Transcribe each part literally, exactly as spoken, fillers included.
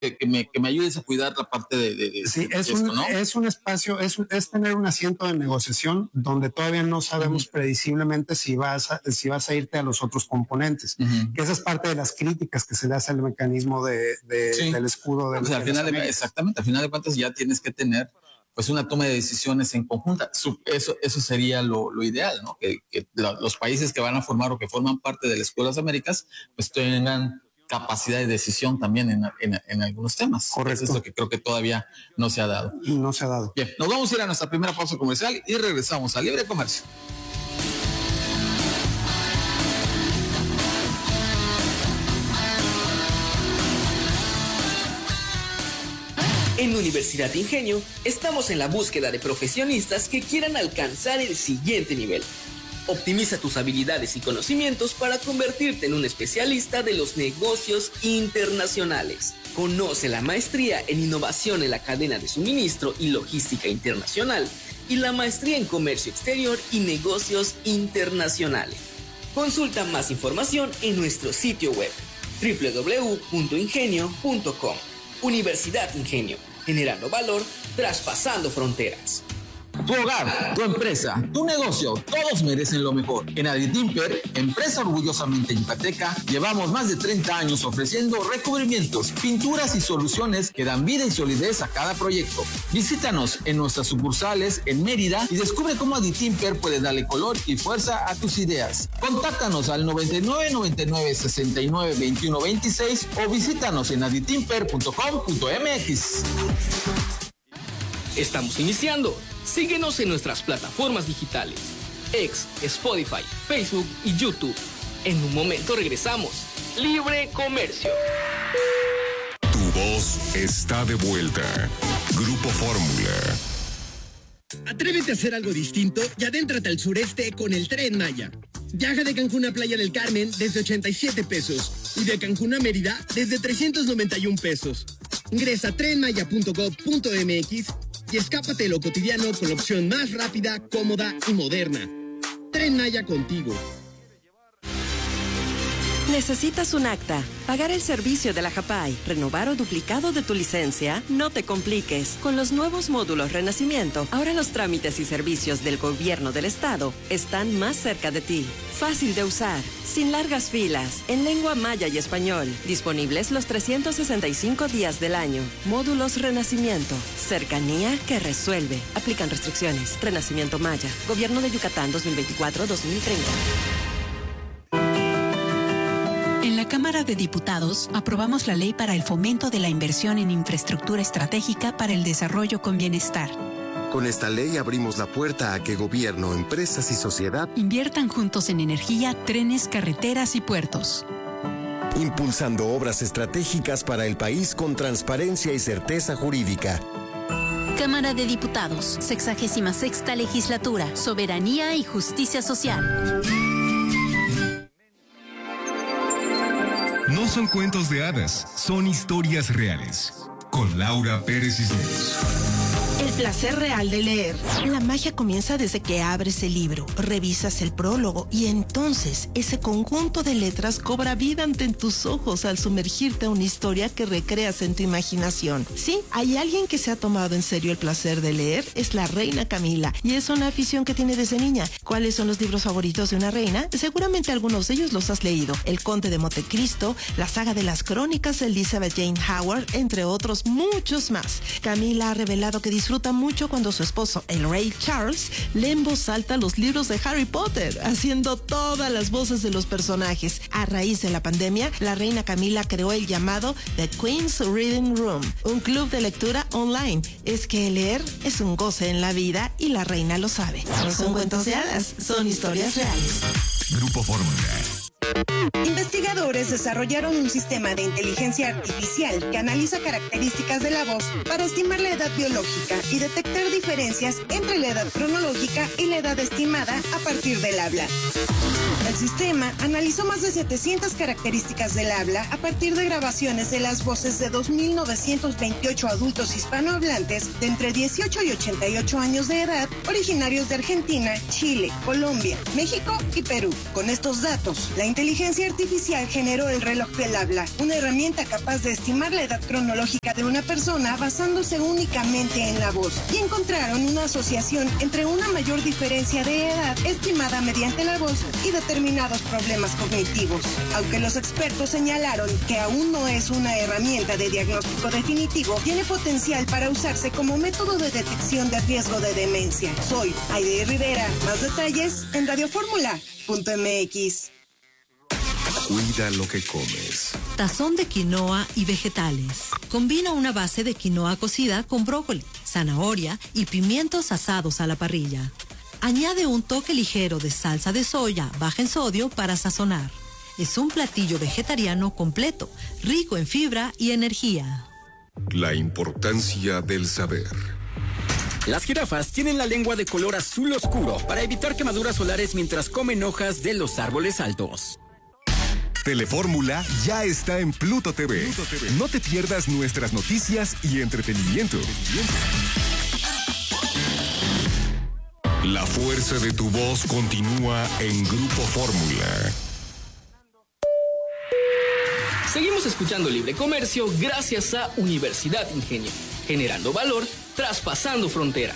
que, que, me, que me ayudes a cuidar la parte de, de, de sí, es, de un, esto, ¿no? es un espacio, es, es tener un asiento de negociación donde todavía no sabemos uh-huh. prediciblemente si vas, a, si vas a irte a los otros componentes, uh-huh. que esa es parte de las críticas que se le hace al mecanismo de, de, sí. del escudo. De o sea, al final de, exactamente, al final de cuentas ya tienes que tener pues una toma de decisiones en conjunta. Eso, eso sería lo, lo ideal, ¿no? Que, que los países que van a formar o que forman parte de la Escuela de las Américas, pues tengan capacidad de decisión también en, en, en algunos temas. Correcto. Eso es lo que creo que todavía no se ha dado. No se ha dado. Bien, nos vamos a ir a nuestra primera pausa comercial y regresamos a Libre Comercio. En Universidad Ingenio estamos en la búsqueda de profesionistas que quieran alcanzar el siguiente nivel. Optimiza tus habilidades y conocimientos para convertirte en un especialista de los negocios internacionales. Conoce la maestría en innovación en la cadena de suministro y logística internacional y la maestría en comercio exterior y negocios internacionales. Consulta más información en nuestro sitio web doble u doble u doble u punto ingenio punto com. Universidad Ingenio, generando valor, traspasando fronteras. Tu hogar, tu empresa, tu negocio, todos merecen lo mejor. En Aditimper, empresa orgullosamente yucateca, llevamos más de treinta años ofreciendo recubrimientos, pinturas y soluciones que dan vida y solidez a cada proyecto. Visítanos en nuestras sucursales en Mérida y descubre cómo Aditimper puede darle color y fuerza a tus ideas. Contáctanos al noventa y nueve, noventa y nueve, sesenta y nueve, veintiuno, veintiséis o visítanos en aditimper punto com punto m x. Estamos iniciando. Síguenos en nuestras plataformas digitales, X, Spotify, Facebook y YouTube. En un momento regresamos. Libre Comercio. Tu voz está de vuelta. Grupo Fórmula. Atrévete a hacer algo distinto y adéntrate al sureste con el Tren Maya. Viaja de Cancún a Playa del Carmen desde ochenta y siete pesos y de Cancún a Mérida desde trescientos noventa y un pesos. Ingresa a tren maya punto gov punto m x y escápate de lo cotidiano con la opción más rápida, cómoda y moderna. Tren Maya contigo. ¿Necesitas un acta? ¿Pagar el servicio de la Japay? ¿Renovar o duplicado de tu licencia? No te compliques. Con los nuevos módulos Renacimiento, ahora los trámites y servicios del gobierno del estado están más cerca de ti. Fácil de usar, sin largas filas, en lengua maya y español. Disponibles los trescientos sesenta y cinco días del año. Módulos Renacimiento. Cercanía que resuelve. Aplican restricciones. Renacimiento Maya. Gobierno de Yucatán dos mil veinticuatro a dos mil treinta. En la Cámara de Diputados aprobamos la ley para el fomento de la inversión en infraestructura estratégica para el desarrollo con bienestar. Con esta ley abrimos la puerta a que gobierno, empresas y sociedad inviertan juntos en energía, trenes, carreteras y puertos. Impulsando obras estratégicas para el país con transparencia y certeza jurídica. Cámara de Diputados, sexagésima sexta legislatura, soberanía y justicia social. No son cuentos de hadas, son historias reales. Con Laura Pérez Cisneros. El placer real de leer. La magia comienza desde que abres el libro, revisas el prólogo y entonces ese conjunto de letras cobra vida ante tus ojos al sumergirte a una historia que recreas en tu imaginación. Sí, hay alguien que se ha tomado en serio el placer de leer, es la reina Camila y es una afición que tiene desde niña. ¿Cuáles son los libros favoritos de una reina? Seguramente algunos de ellos los has leído. El Conde de Montecristo, la saga de las crónicas de Elizabeth Jane Howard, entre otros muchos más. Camila ha revelado que disfruta mucho cuando su esposo, el rey Charles, lee en voz alta los libros de Harry Potter, haciendo todas las voces de los personajes. A raíz de la pandemia, la reina Camila creó el llamado The Queen's Reading Room, un club de lectura online. Es que leer es un goce en la vida y la reina lo sabe. No son cuentos de hadas, son historias reales. Grupo Fórmula. Investigadores desarrollaron un sistema de inteligencia artificial que analiza características de la voz para estimar la edad biológica y detectar diferencias entre la edad cronológica y la edad estimada a partir del habla. El sistema analizó más de setecientas características del habla a partir de grabaciones de las voces de dos mil novecientos veintiocho adultos hispanohablantes de entre dieciocho y ochenta y ocho años de edad, originarios de Argentina, Chile, Colombia, México y Perú. Con estos datos, la inteligencia artificial generó el reloj del habla, una herramienta capaz de estimar la edad cronológica de una persona basándose únicamente en la voz, y encontraron una asociación entre una mayor diferencia de edad estimada mediante la voz y determinados problemas cognitivos. Aunque los expertos señalaron que aún no es una herramienta de diagnóstico definitivo, tiene potencial para usarse como método de detección de riesgo de demencia. Soy Aide Rivera. Más detalles en radio fórmula punto m x. Cuida lo que comes. Tazón de quinoa y vegetales. Combina una base de quinoa cocida con brócoli, zanahoria y pimientos asados a la parrilla. Añade un toque ligero de salsa de soya baja en sodio para sazonar. Es un platillo vegetariano completo, rico en fibra y energía. La importancia del saber. Las jirafas tienen la lengua de color azul oscuro para evitar quemaduras solares mientras comen hojas de los árboles altos. Telefórmula ya está en Pluto T V. Pluto T V. No te pierdas nuestras noticias y entretenimiento. La fuerza de tu voz continúa en Grupo Fórmula. Seguimos escuchando Libre Comercio gracias a Universidad Ingenio, generando valor, traspasando fronteras.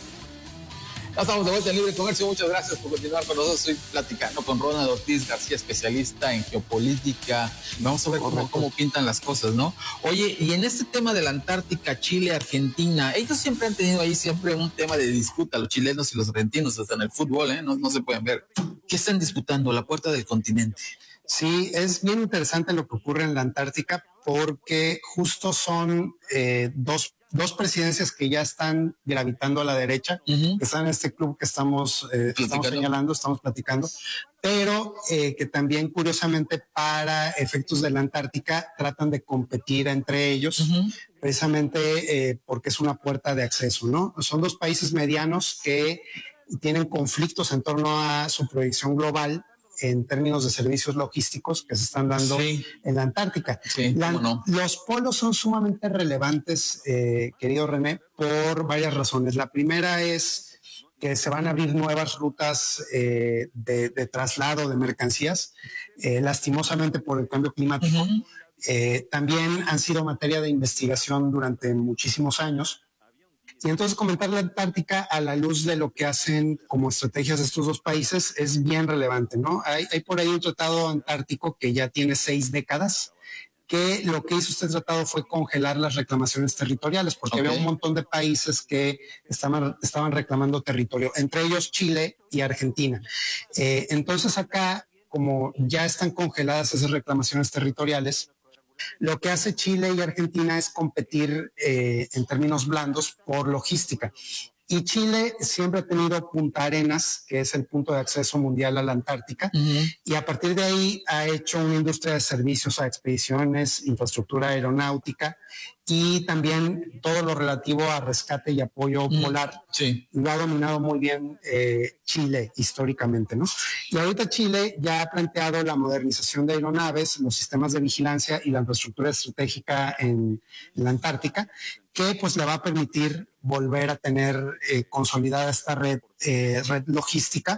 Ya estamos de vuelta en Libre Comercio. Muchas gracias por continuar con nosotros. Estoy platicando con Ronald Ortiz García, especialista en geopolítica. Vamos a ver cómo, cómo pintan las cosas, ¿no? Oye, y en este tema de la Antártica, Chile, Argentina, ellos siempre han tenido ahí siempre un tema de disputa, los chilenos y los argentinos, hasta en el fútbol, ¿eh? No, no se pueden ver. ¿Qué están disputando? La puerta del continente. Sí, es bien interesante lo que ocurre en la Antártica porque justo son eh, dos dos presidencias que ya están gravitando a la derecha, uh-huh. que están en este club que estamos, eh, estamos señalando, estamos platicando, pero eh, que también curiosamente para efectos de la Antártica tratan de competir entre ellos, uh-huh. precisamente eh, porque es una puerta de acceso, ¿no? Son dos países medianos que tienen conflictos en torno a su proyección global en términos de servicios logísticos que se están dando sí. en la Antártica. Sí, la, no? Los polos son sumamente relevantes, eh, querido René, por varias razones. La primera es que se van a abrir nuevas rutas eh, de, de traslado de mercancías, eh, lastimosamente por el cambio climático. Uh-huh. Eh, también han sido materia de investigación durante muchísimos años. Y entonces comentar la Antártica a la luz de lo que hacen como estrategias estos dos países es bien relevante, ¿no? Hay, hay por ahí un tratado antártico que ya tiene seis décadas, que lo que hizo este tratado fue congelar las reclamaciones territoriales, porque okay. había un montón de países que estaban, estaban reclamando territorio, entre ellos Chile y Argentina. Eh, entonces acá, como ya están congeladas esas reclamaciones territoriales, lo que hace Chile y Argentina es competir eh, en términos blandos por logística. Y Chile siempre ha tenido Punta Arenas, que es el punto de acceso mundial a la Antártica, uh-huh. y a partir de ahí ha hecho una industria de servicios a expediciones, infraestructura aeronáutica y también todo lo relativo a rescate y apoyo uh-huh. polar. Sí. Lo ha dominado muy bien eh, Chile históricamente, ¿no? Y ahorita Chile ya ha planteado la modernización de aeronaves, los sistemas de vigilancia y la infraestructura estratégica en, en la Antártica, que pues le va a permitir volver a tener eh, consolidada esta red, eh, red logística.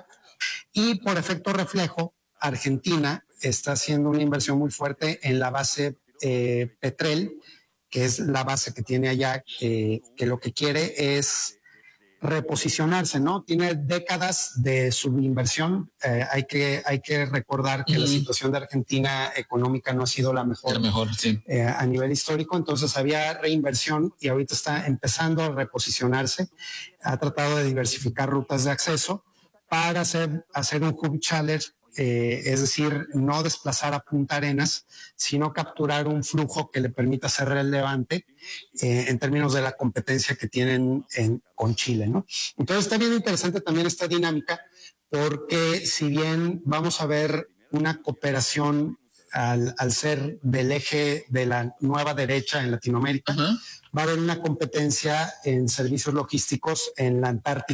Y por efecto reflejo, Argentina está haciendo una inversión muy fuerte en la base eh, Petrel, que es la base que tiene allá, eh, que lo que quiere es reposicionarse, ¿no? Tiene décadas de subinversión. Eh, hay que hay que recordar que uh-huh. la situación de Argentina económica no ha sido la mejor, la mejor sí. eh, a nivel histórico. Entonces había reinversión y ahorita está empezando a reposicionarse. Ha tratado de diversificar rutas de acceso para hacer, hacer un hub challenger, eh, es decir, no desplazar a Punta Arenas, sino capturar un flujo que le permita ser relevante eh, en términos de la competencia que tienen en, con Chile, ¿no? Entonces está bien interesante también esta dinámica, porque si bien vamos a ver una cooperación al, al ser del eje de la nueva derecha en Latinoamérica, uh-huh. va a haber una competencia en servicios logísticos en la Antártica,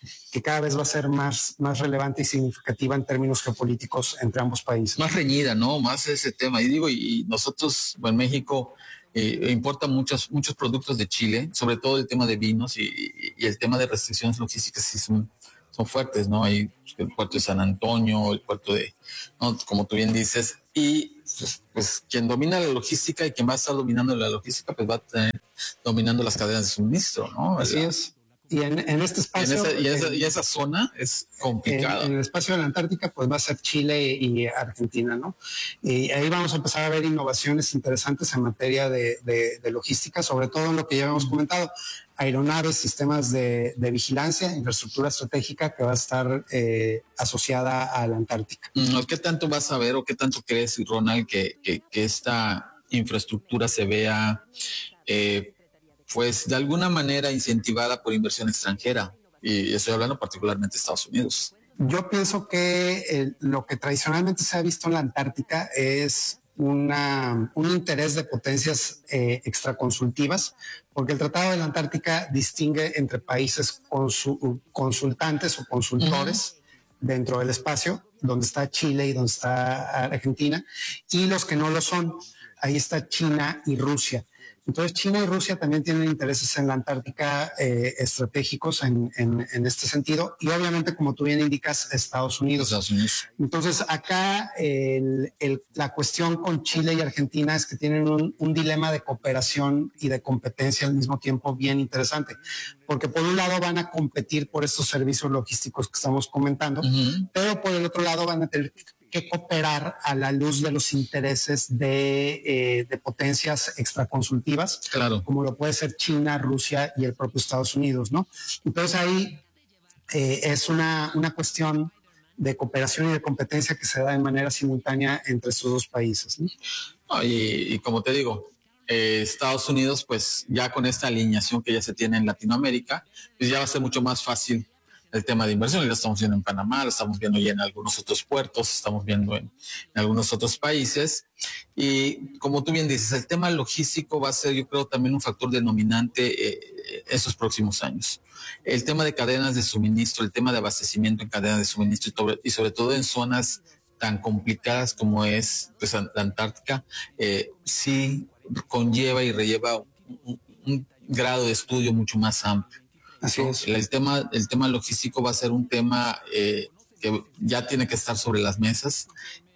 que cada vez va a ser más, más relevante y significativa en términos geopolíticos entre ambos países. Más reñida, ¿no? Más ese tema. Y digo, y nosotros, bueno, en México eh, importa muchos, muchos productos de Chile, sobre todo el tema de vinos y, y el tema de restricciones logísticas sí son, son fuertes, ¿no? Hay el puerto de San Antonio, el puerto de, ¿no? Como tú bien dices, y pues, pues quien domina la logística y quien va a estar dominando la logística, pues va a tener dominando las cadenas de suministro, ¿no? Así la, es. Y en, en este espacio... Y, en esa, y, esa, y esa zona es complicada. En, en el espacio de la Antártica, pues va a ser Chile y Argentina, ¿no? Y ahí vamos a empezar a ver innovaciones interesantes en materia de, de, de logística, sobre todo en lo que ya hemos comentado, aeronaves, sistemas de, de vigilancia, infraestructura estratégica que va a estar eh, asociada a la Antártica. ¿Qué tanto vas a ver o qué tanto crees, Ronald, que, que, que esta infraestructura se vea... Eh, pues de alguna manera incentivada por inversión extranjera? Y estoy hablando particularmente de Estados Unidos. Yo pienso que eh, lo que tradicionalmente se ha visto en la Antártica es una, un interés de potencias eh, extraconsultivas, porque el Tratado de la Antártica distingue entre países consu- consultantes o consultores uh-huh. dentro del espacio, donde está Chile y donde está Argentina, y los que no lo son. Ahí está China y Rusia. Entonces, China y Rusia también tienen intereses en la Antártica eh, estratégicos en, en, en este sentido. Y obviamente, como tú bien indicas, Estados Unidos. Estados Unidos. Entonces, acá el, el, la cuestión con Chile y Argentina es que tienen un, un dilema de cooperación y de competencia al mismo tiempo bien interesante. Porque por un lado van a competir por estos servicios logísticos que estamos comentando, uh-huh. pero por el otro lado van a tener que cooperar a la luz de los intereses de, eh, de potencias extraconsultivas, claro. como lo puede ser China, Rusia y el propio Estados Unidos, ¿no? Entonces ahí eh, es una, una cuestión de cooperación y de competencia que se da de manera simultánea entre estos dos países, ¿no? Oh, y, y como te digo, eh, Estados Unidos, pues ya con esta alineación que ya se tiene en Latinoamérica, pues ya va a ser mucho más fácil el tema de inversión. Y lo estamos viendo en Panamá, lo estamos viendo ya en algunos otros puertos, estamos viendo en, en algunos otros países. Y como tú bien dices, el tema logístico va a ser, yo creo, también un factor denominante eh, esos próximos años. El tema de cadenas de suministro, el tema de abastecimiento en cadenas de suministro y sobre, y sobre todo en zonas tan complicadas como es pues, la Antártica, eh, sí conlleva y relleva un, un, un grado de estudio mucho más amplio. Así es. El tema, el tema logístico va a ser un tema eh, que ya tiene que estar sobre las mesas.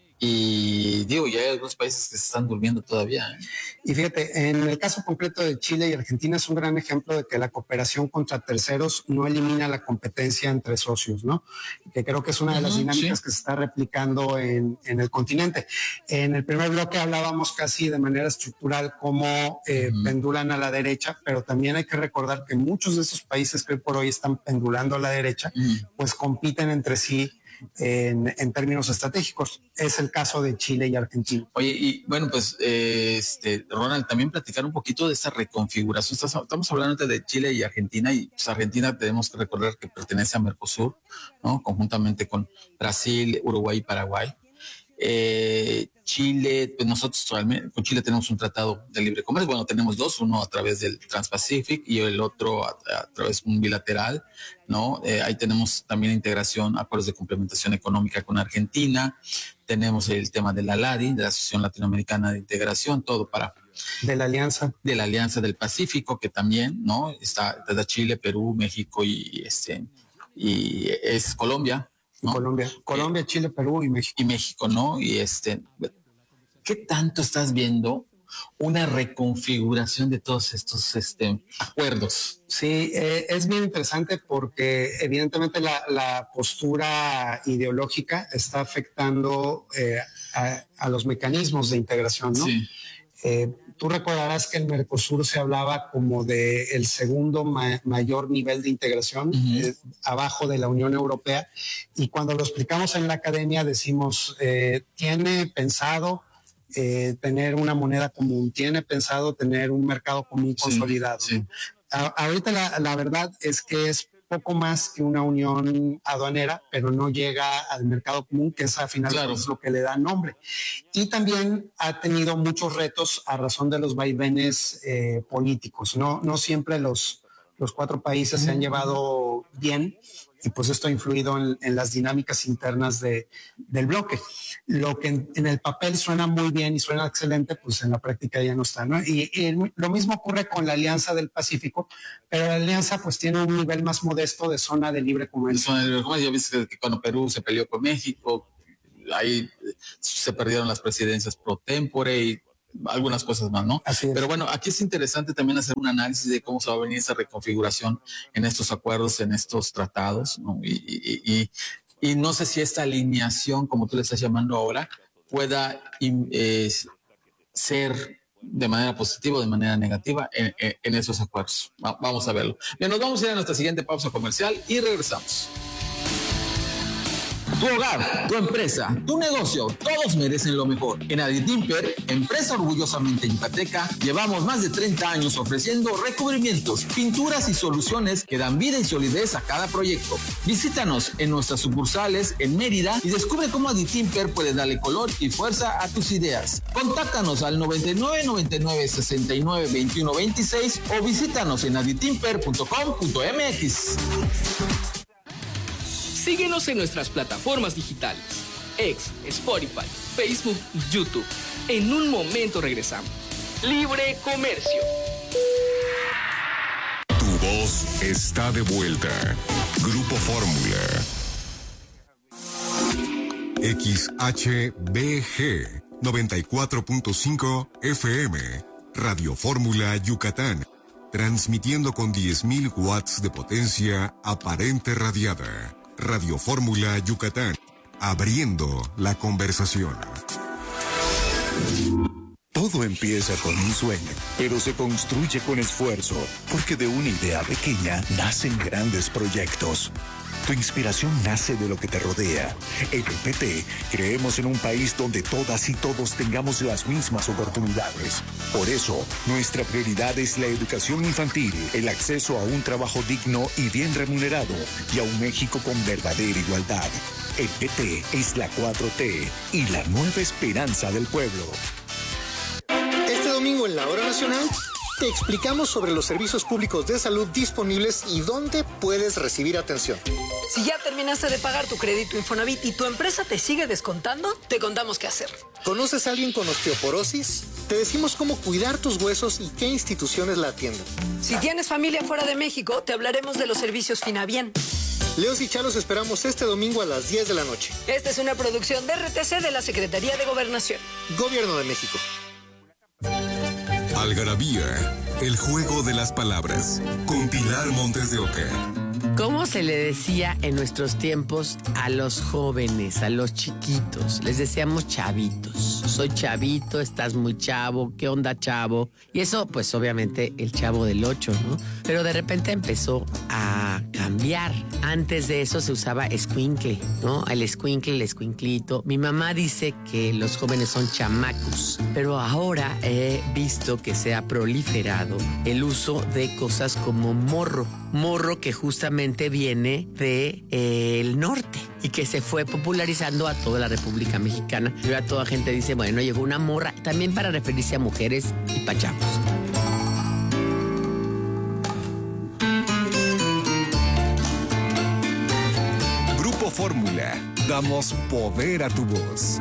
Y digo, ya hay algunos países que se están durmiendo todavía, ¿eh? Y fíjate, en el caso concreto de Chile y Argentina es un gran ejemplo de que la cooperación contra terceros no elimina la competencia entre socios, ¿no? Que creo que es una de las uh-huh, dinámicas sí. que se está replicando en, en el continente. En el primer bloque hablábamos casi de manera estructural cómo eh, uh-huh. pendulan a la derecha, pero también hay que recordar que muchos de esos países que hoy por hoy están pendulando a la derecha, uh-huh. pues compiten entre sí En, en términos estratégicos. Es el caso de Chile y Argentina. Oye, y bueno, pues eh, este Ronald, también platicar un poquito de esta reconfiguración. Estás, estamos hablando de Chile y Argentina, y pues Argentina tenemos que recordar que pertenece a Mercosur, ¿no? Conjuntamente con Brasil, Uruguay y Paraguay. Eh, Chile, pues nosotros con Chile tenemos un tratado de libre comercio. Bueno, tenemos dos, uno a través del Trans-Pacific y el otro a, a través de un bilateral, ¿no? Eh, ahí tenemos también integración, acuerdos de complementación económica con Argentina. Tenemos el tema de la LADI, de la Asociación Latinoamericana de Integración, todo para... De la Alianza. De la Alianza del Pacífico, que también, ¿no? Está desde Chile, Perú, México y, este, y es Colombia. ¿no? Colombia, Colombia, eh, Chile, Perú y México. Y México, ¿no? Y este, ¿qué tanto estás viendo una reconfiguración de todos estos este, acuerdos? Sí, eh, es bien interesante porque evidentemente la, la postura ideológica está afectando eh, a, a los mecanismos de integración, ¿no? Sí. Eh, tú recordarás que en Mercosur se hablaba como de el segundo ma- mayor nivel de integración, uh-huh. eh, abajo de la Unión Europea, y cuando lo explicamos en la academia decimos, eh, tiene pensado eh, tener una moneda común, tiene pensado tener un mercado común consolidado. Sí, sí. A- ahorita la, la verdad es que es poco más que una unión aduanera, pero no llega al mercado común, que es al final claro. es lo que le da nombre. Y también ha tenido muchos retos a razón de los vaivenes eh, políticos. No, no siempre los, los cuatro países se han llevado bien, y pues esto ha influido en, en las dinámicas internas de, del bloque. Lo que en, en el papel suena muy bien y suena excelente, pues en la práctica ya no está, ¿no? Y, y lo mismo ocurre con la Alianza del Pacífico, pero la Alianza pues tiene un nivel más modesto de zona de libre comercio. Zona de libre comercio, ya viste que cuando Perú se peleó con México, ahí se perdieron las presidencias pro tempore y algunas cosas más, ¿no? Así es. Pero bueno, aquí es interesante también hacer un análisis de cómo se va a venir esa reconfiguración en estos acuerdos, en estos tratados, ¿no? Y, y, y, y no sé si esta alineación, como tú le estás llamando ahora, pueda eh, ser de manera positiva o de manera negativa en, en, en esos acuerdos. Va, vamos a verlo. Bien, nos vamos a ir a nuestra siguiente pausa comercial y regresamos. Tu hogar, tu empresa, tu negocio, todos merecen lo mejor. En Aditimper, empresa orgullosamente yucateca, llevamos más de treinta años ofreciendo recubrimientos, pinturas y soluciones que dan vida y solidez a cada proyecto. Visítanos en nuestras sucursales en Mérida y descubre cómo Aditimper puede darle color y fuerza a tus ideas. Contáctanos al noventa y nueve, noventa y nueve, sesenta y nueve, veintiuno, veintiséis o visítanos en aditimper punto com punto m x. Síguenos en nuestras plataformas digitales, X, Spotify, Facebook y YouTube. En un momento regresamos. Libre Comercio. Tu voz está de vuelta. Grupo Fórmula. X H B G noventa y cuatro punto cinco F M. Radio Fórmula Yucatán. Transmitiendo con diez mil watts de potencia aparente radiada. Radio Fórmula Yucatán, abriendo la conversación. Todo empieza con un sueño, pero se construye con esfuerzo, porque de una idea pequeña nacen grandes proyectos. Tu inspiración nace de lo que te rodea. En el P T creemos en un país donde todas y todos tengamos las mismas oportunidades. Por eso, nuestra prioridad es la educación infantil, el acceso a un trabajo digno y bien remunerado y a un México con verdadera igualdad. El P T es la cuatro T y la nueva esperanza del pueblo. Este domingo en la Hora Nacional te explicamos sobre los servicios públicos de salud disponibles y dónde puedes recibir atención. Si ya terminaste de pagar tu crédito Infonavit y tu empresa te sigue descontando, te contamos qué hacer. ¿Conoces a alguien con osteoporosis? Te decimos cómo cuidar tus huesos y qué instituciones la atienden. Si tienes familia fuera de México, te hablaremos de los servicios Finabien. Leos y Chalos esperamos este domingo a las diez de la noche. Esta es una producción de R T C de la Secretaría de Gobernación. Gobierno de México. Algarabía, el juego de las palabras, con Pilar Montes de Oca. ¿Cómo se le decía en nuestros tiempos a los jóvenes, a los chiquitos? Les decíamos chavitos. Soy chavito, estás muy chavo, ¿qué onda, chavo? Y eso, pues obviamente, el Chavo del Ocho, ¿no? Pero de repente empezó a cambiar. Antes de eso se usaba escuincle, ¿no? El escuincle, el escuinclito. Mi mamá dice que los jóvenes son chamacos, pero ahora he visto que se ha proliferado el uso de cosas como morro. Morro que justamente viene de eh, el norte y que se fue popularizando a toda la República Mexicana. Y ahora toda gente dice, bueno, llegó una morra, también para referirse a mujeres y pachamos. Grupo Fórmula, damos poder a tu voz.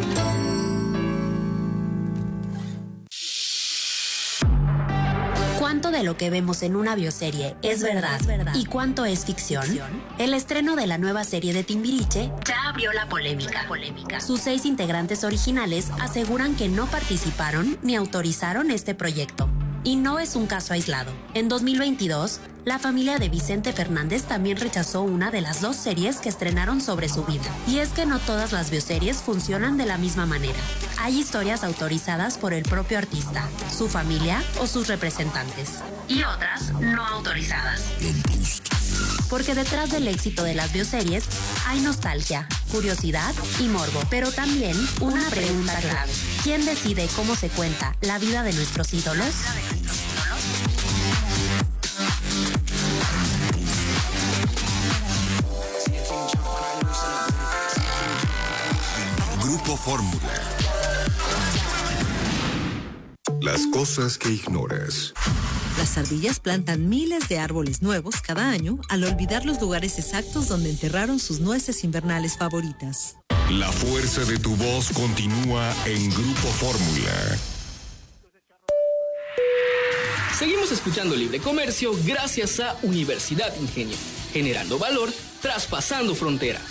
¿Cuánto de lo que vemos en una bioserie es verdad, es verdad y cuánto es ficción? El estreno de la nueva serie de Timbiriche ya abrió la polémica. polémica. Sus seis integrantes originales aseguran que no participaron ni autorizaron este proyecto. Y no es un caso aislado. En dos mil veintidós, la familia de Vicente Fernández también rechazó una de las dos series que estrenaron sobre su vida. Y es que no todas las bioseries funcionan de la misma manera. Hay historias autorizadas por el propio artista, su familia o sus representantes. Y otras no autorizadas. Porque detrás del éxito de las bioseries hay nostalgia, curiosidad y morbo. Pero también una pregunta clave. ¿Quién decide cómo se cuenta la vida de nuestros ídolos? Grupo Fórmula. Las cosas que ignoras. Las ardillas plantan miles de árboles nuevos cada año al olvidar los lugares exactos donde enterraron sus nueces invernales favoritas. La fuerza de tu voz continúa en Grupo Fórmula. Seguimos escuchando Libre Comercio gracias a Universidad Ingenio, generando valor, traspasando fronteras.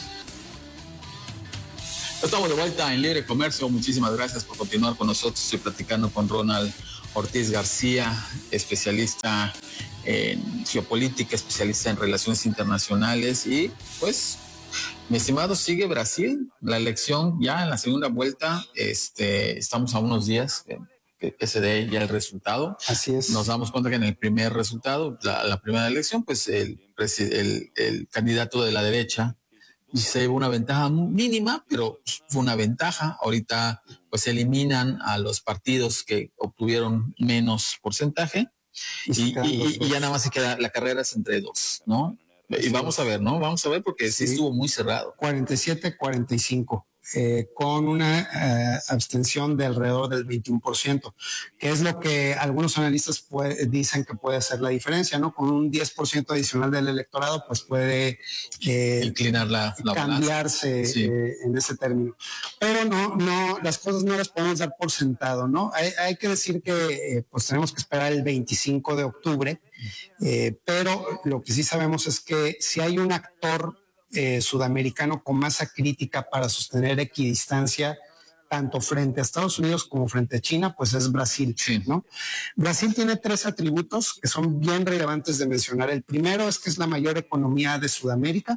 Estamos de vuelta en Libre Comercio. Muchísimas gracias por continuar con nosotros. Estoy platicando con Ronald Ortiz García, especialista en geopolítica, especialista en relaciones internacionales. Y pues, mi estimado, sigue Brasil. La elección ya en la segunda vuelta. Este, estamos a unos días que, que, que se dé ya el resultado. Así es. Nos damos cuenta que en el primer resultado, la, la primera elección, pues el, el, el candidato de la derecha se llevó una ventaja mínima, pero fue una ventaja. Ahorita pues eliminan a los partidos que obtuvieron menos porcentaje y, y, y, y ya nada más se queda, la carrera es entre dos, ¿no? Y vamos a ver, ¿no? Vamos a ver porque sí, sí estuvo muy cerrado. cuarenta y siete cuarenta y cinco. Eh, con una eh, abstención de alrededor del veintiuno por ciento, que es lo que algunos analistas puede, dicen que puede hacer la diferencia, ¿no? Con un diez por ciento adicional del electorado, pues puede eh, inclinar la, la cambiarse sí. eh, en ese término. Pero no, no, las cosas no las podemos dar por sentado, ¿no? Hay, hay que decir que eh, pues tenemos que esperar el veinticinco de octubre, eh, pero lo que sí sabemos es que si hay un actor Eh, sudamericano con masa crítica para sostener equidistancia tanto frente a Estados Unidos como frente a China, pues es Brasil, sí. ¿no? Brasil tiene tres atributos que son bien relevantes de mencionar. El primero es que es la mayor economía de Sudamérica.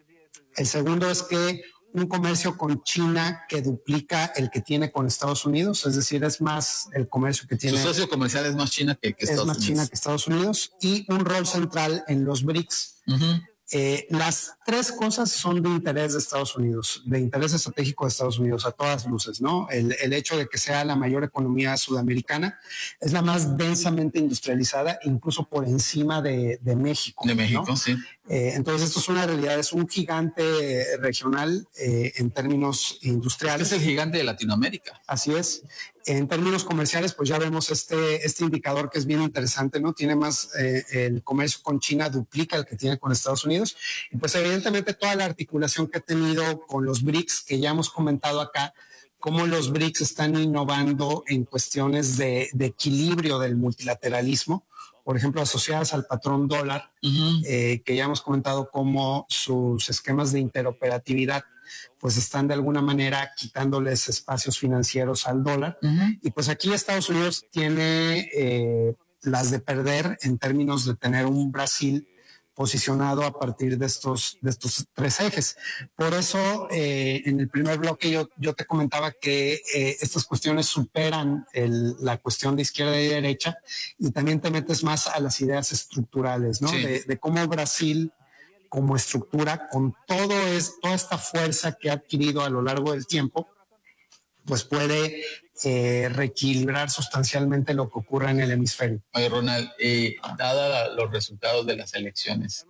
El segundo es que un comercio con China que duplica el que tiene con Estados Unidos, es decir, es más el comercio que tiene. Su socio comercial es más China que, que Estados Unidos. Es más Unidos. China que Estados Unidos, y un rol central en los BRICS. Uh-huh. Eh, las tres cosas son de interés de Estados Unidos, de interés estratégico de Estados Unidos a todas luces, ¿no? El, el hecho de que sea la mayor economía sudamericana, es la más densamente industrializada, incluso por encima de, de México. De México, ¿no? sí. Eh, entonces esto es una realidad, es un gigante regional eh, en términos industriales. Es el gigante de Latinoamérica. Así es. En términos comerciales, pues ya vemos este, este indicador que es bien interesante, ¿no? Tiene más, eh, el comercio con China duplica el que tiene con Estados Unidos. Y pues evidentemente toda la articulación que ha tenido con los BRICS, que ya hemos comentado acá, cómo los BRICS están innovando en cuestiones de, de equilibrio del multilateralismo, por ejemplo, asociadas al patrón dólar, uh-huh. eh, que ya hemos comentado cómo sus esquemas de interoperatividad pues están de alguna manera quitándoles espacios financieros al dólar. Uh-huh. Y pues aquí Estados Unidos tiene eh, las de perder en términos de tener un Brasil posicionado a partir de estos, de estos tres ejes. Por eso, eh, en el primer bloque yo, yo te comentaba que eh, estas cuestiones superan el, la cuestión de izquierda y derecha, y también te metes más a las ideas estructurales, ¿no? Sí. De, de cómo Brasil como estructura, con todo es, toda esta fuerza que ha adquirido a lo largo del tiempo, pues puede eh, reequilibrar sustancialmente lo que ocurre en el hemisferio. Oye, Ronald, eh, dada los resultados de las elecciones,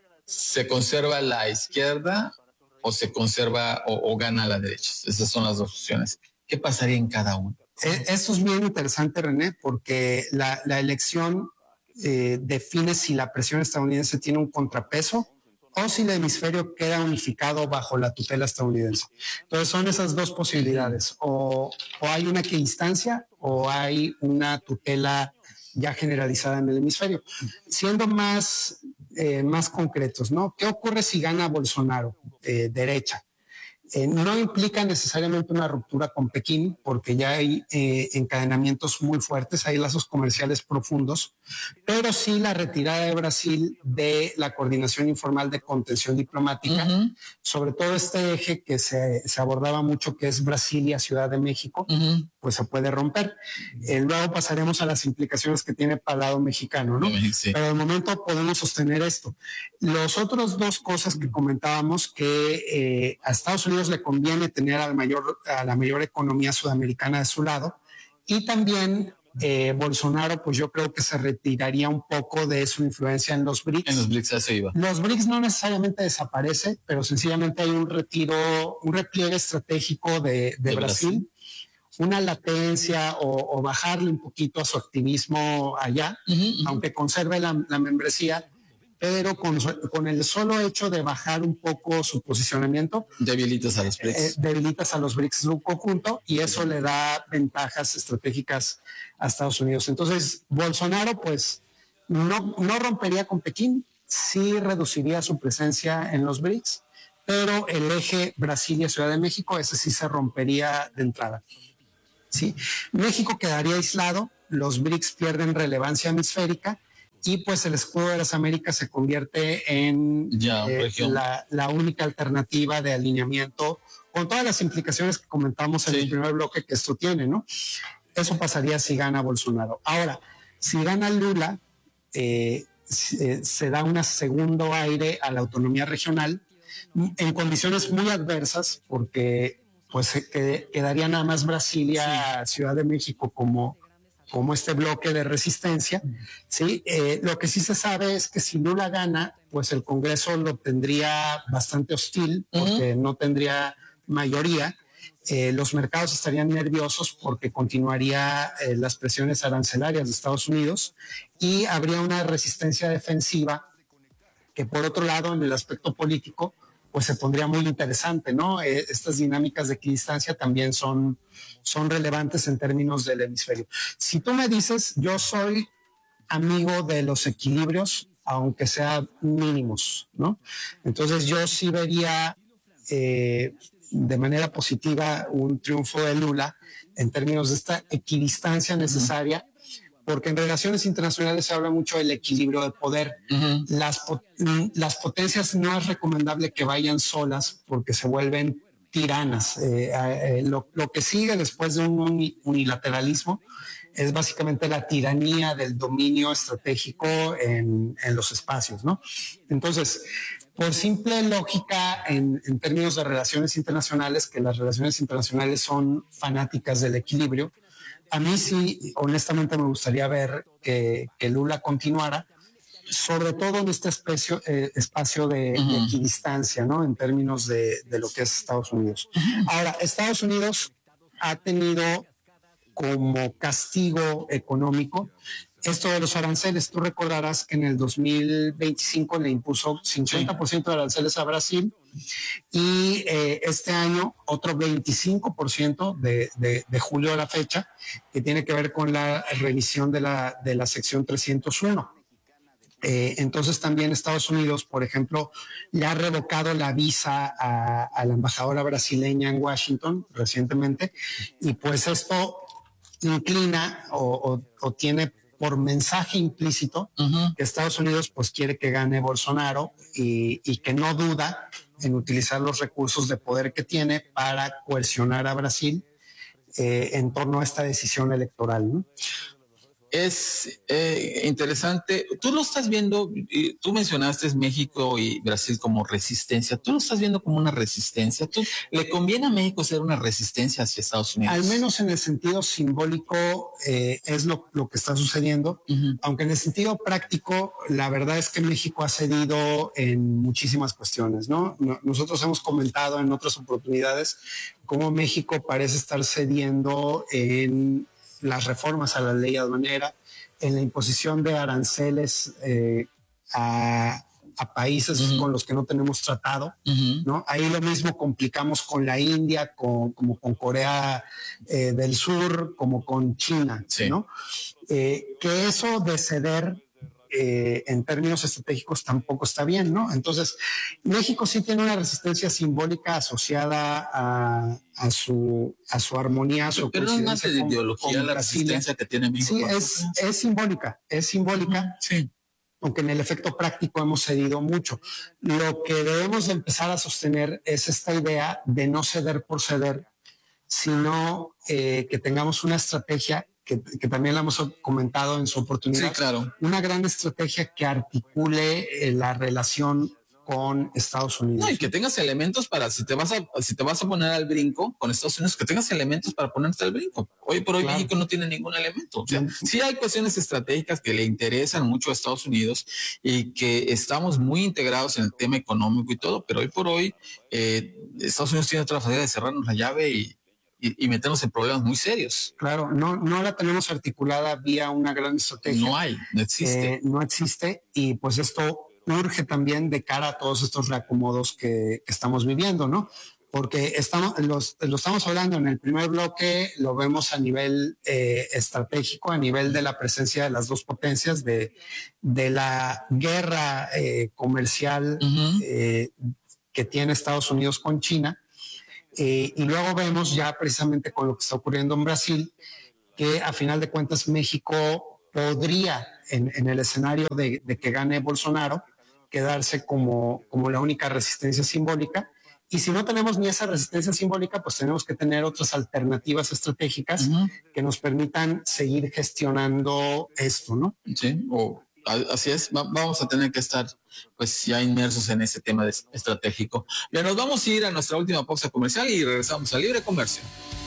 ¿se conserva la izquierda o se conserva o, o gana la derecha? Esas son las dos opciones. ¿Qué pasaría en cada uno? Eh, eso es bien interesante, René, porque la, la elección eh, define si la presión estadounidense tiene un contrapeso o si el hemisferio queda unificado bajo la tutela estadounidense. Entonces son esas dos posibilidades, o, o hay una equidistancia o hay una tutela ya generalizada en el hemisferio. Siendo más, eh, más concretos, ¿no? ¿Qué ocurre si gana Bolsonaro, eh, derecha? Eh, no implica necesariamente una ruptura con Pekín, porque ya hay eh, encadenamientos muy fuertes, hay lazos comerciales profundos, pero sí la retirada de Brasil de la coordinación informal de contención diplomática, uh-huh. sobre todo este eje que se, se abordaba mucho, que es Brasilia, Ciudad de México, uh-huh. pues se puede romper. Eh, luego pasaremos a las implicaciones que tiene para el lado mexicano, ¿no? Sí. Pero de momento podemos sostener esto. Los otros dos cosas que comentábamos, que eh, a Estados Unidos le conviene tener a la mayor, a la mayor economía sudamericana de su lado, y también eh, Bolsonaro, pues yo creo que se retiraría un poco de su influencia en los BRICS. En los BRICS ya se iba. Los BRICS no necesariamente desaparece, pero sencillamente hay un retiro, un repliegue estratégico de, de, de Brasil. Brasil, una latencia o, o bajarle un poquito a su activismo allá, uh-huh, uh-huh. aunque conserve la, la membresía, pero con, con el solo hecho de bajar un poco su posicionamiento, debilitas a los B R I C S. Eh, debilitas a los B R I C S en un conjunto y eso le da ventajas estratégicas a Estados Unidos. Entonces, Bolsonaro, pues, no, no rompería con Pekín, sí reduciría su presencia en los B R I C S, pero el eje Brasilia-Ciudad de México, ese sí se rompería de entrada. ¿Sí? México quedaría aislado, los B R I C S pierden relevancia hemisférica y pues el escudo de las Américas se convierte en ya, eh, la, la única alternativa de alineamiento con todas las implicaciones que comentamos en sí. el primer bloque que esto tiene, ¿no? Eso pasaría si gana Bolsonaro. Ahora, si gana Lula, eh, se, se da un segundo aire a la autonomía regional en condiciones muy adversas porque pues que, quedaría nada más Brasilia, sí. Ciudad de México como, como este bloque de resistencia, ¿sí? Eh, lo que sí se sabe es que si Lula gana, pues el Congreso lo tendría bastante hostil porque uh-huh. no tendría mayoría. Eh, los mercados estarían nerviosos porque continuaría eh, las presiones arancelarias de Estados Unidos y habría una resistencia defensiva que por otro lado en el aspecto político pues se pondría muy interesante, ¿no? Eh, estas dinámicas de equidistancia también son, son relevantes en términos del hemisferio. Si tú me dices, yo soy amigo de los equilibrios, aunque sean mínimos, ¿no? Entonces yo sí vería eh, de manera positiva un triunfo de Lula en términos de esta equidistancia necesaria, porque en relaciones internacionales se habla mucho del equilibrio de poder. Uh-huh. Las, las potencias no es recomendable que vayan solas porque se vuelven tiranas. Eh, eh, lo, lo que sigue después de un unilateralismo es básicamente la tiranía del dominio estratégico en, en los espacios, ¿no? Entonces, por simple lógica, en, en términos de relaciones internacionales, que las relaciones internacionales son fanáticas del equilibrio, a mí sí, honestamente me gustaría ver que, que Lula continuara, sobre todo en este espacio, eh, espacio de, uh-huh. de equidistancia, ¿no? En términos de, de lo que es Estados Unidos. Uh-huh. Ahora, Estados Unidos ha tenido como castigo económico esto de los aranceles. Tú recordarás que en el dos mil veinticinco le impuso cincuenta por ciento de aranceles a Brasil y eh, este año otro veinticinco por ciento de, de, de julio a la fecha, que tiene que ver con la revisión de la, de la sección trescientos uno. Eh, entonces también Estados Unidos, por ejemplo, le ha revocado la visa a, a la embajadora brasileña en Washington recientemente y pues esto inclina o, o, o tiene por mensaje implícito uh-huh. que Estados Unidos pues quiere que gane Bolsonaro y, y que no duda en utilizar los recursos de poder que tiene para coercionar a Brasil eh, en torno a esta decisión electoral, ¿no? Es eh, interesante. Tú lo estás viendo, tú mencionaste México y Brasil como resistencia. ¿Tú lo estás viendo como una resistencia? ¿Tú, ¿Le conviene a México ser una resistencia hacia Estados Unidos? Al menos en el sentido simbólico eh, es lo, lo que está sucediendo. Uh-huh. Aunque en el sentido práctico, la verdad es que México ha cedido en muchísimas cuestiones, ¿no? Nosotros hemos comentado en otras oportunidades cómo México parece estar cediendo en las reformas a la ley aduanera, en la imposición de aranceles eh, a, a países uh-huh. con los que no tenemos tratado, uh-huh. ¿no? Ahí lo mismo complicamos con la India, con, como con Corea eh, del Sur, como con China, sí. ¿no? Eh, que eso de ceder eh, en términos estratégicos tampoco está bien, ¿no? Entonces, México sí tiene una resistencia simbólica asociada a, a su a su armonía, a su pero no es más de ideología la resistencia que tiene México. Sí, es, es simbólica, es simbólica. Sí. Aunque en el efecto práctico hemos cedido mucho. Lo que debemos de empezar a sostener es esta idea de no ceder por ceder, sino eh, que tengamos una estrategia que, que también la hemos comentado en su oportunidad. Sí, claro. Una gran estrategia que articule eh, la relación con Estados Unidos. No, y que tengas elementos para, si te vas a, si te vas a poner al brinco con Estados Unidos, que tengas elementos para ponerte al brinco. Hoy por hoy claro. México no tiene ningún elemento. O sea, sí. sí hay cuestiones estratégicas que le interesan mucho a Estados Unidos y que estamos muy integrados en el tema económico y todo, pero hoy por hoy eh, Estados Unidos tiene otra manera de cerrarnos la llave y y, y meternos en problemas muy serios. Claro, no, no la tenemos articulada vía una gran estrategia. No hay, no existe. Eh, no existe, y pues esto urge también de cara a todos estos reacomodos que, que estamos viviendo, ¿no? Porque estamos, los, lo estamos hablando en el primer bloque, lo vemos a nivel eh, estratégico, a nivel de la presencia de las dos potencias, de, de la guerra eh, comercial uh-huh. eh, que tiene Estados Unidos con China. Eh, y luego vemos ya precisamente con lo que está ocurriendo en Brasil, que a final de cuentas México podría, en, en el escenario de, de que gane Bolsonaro, quedarse como, como la única resistencia simbólica. Y si no tenemos ni esa resistencia simbólica, pues tenemos que tener otras alternativas estratégicas uh-huh. que nos permitan seguir gestionando esto, ¿no? Sí, o así es. Va, vamos a tener que estar pues ya inmersos en ese tema de, estratégico. Ya nos vamos a ir a nuestra última pausa comercial y regresamos a Libre Comercio.